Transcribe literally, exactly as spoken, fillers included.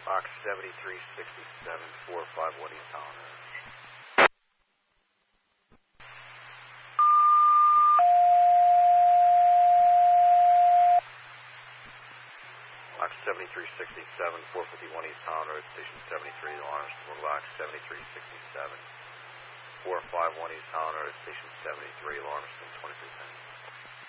Box seventy-three sixty-seven, four five one East Holland Road. Box seventy-three sixty-seven, four fifty-one East Holland Road, Station seventy-three, Lawrenceville. Box seventy-three sixty-seven, four five one East Holland Road, Station seventy-three, Lawrenceville, twenty-three ten.